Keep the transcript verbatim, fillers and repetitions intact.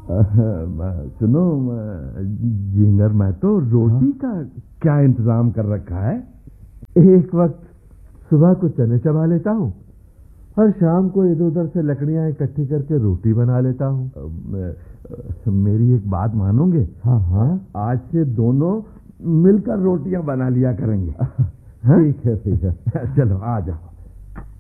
सुनो जिंगर, मैं तो रोटी का क्या इंतजाम कर रखा है। एक वक्त सुबह को चने चबा लेता हूँ और शाम को इधर उधर से लकड़ियां इकट्ठी करके रोटी बना लेता हूँ। मेरी एक बात मानोगे? हाँ हाँ, आज से दोनों मिलकर रोटियां बना लिया करेंगे। ठीक है ठीक है, चलो आ जाओ।